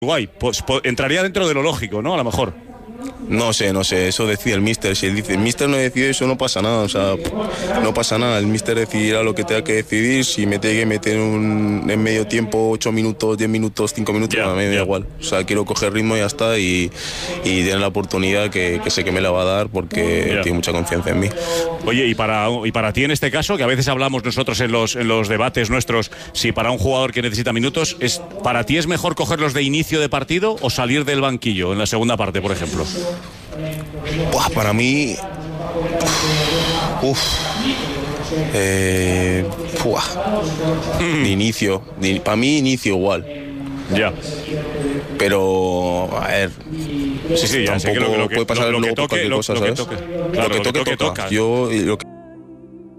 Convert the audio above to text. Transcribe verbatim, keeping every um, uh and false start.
Guay, pues, pues entraría dentro de lo lógico, ¿no? A lo mejor. No sé, no sé, eso decide el míster. Si él dice, el míster no decide eso, no pasa nada, o sea, no pasa nada. El míster decidirá lo que tenga que decidir. Si me tiene que meter un, en medio tiempo ocho minutos, diez minutos, cinco minutos, yeah, a mí me da yeah. igual. O sea, quiero coger ritmo y ya está, y, y tener la oportunidad que, que sé que me la va a dar porque yeah. tiene mucha confianza en mí. Oye, y para, y para ti en este caso, que a veces hablamos nosotros en los, en los debates nuestros, si para un jugador que necesita minutos, es ¿para ti es mejor cogerlos de inicio de partido o salir del banquillo en la segunda parte, por ejemplo? Buah, para mí, uff, eh, mm. de inicio, de, para mí inicio igual. Ya. Yeah. Pero, a ver, sí, sí, ya sé que lo, lo que, puede pasar lo, lo luego que toque, cualquier lo, cosa, lo ¿sabes? Que toque, claro, lo que toque, lo que toca. toca. Yo, lo que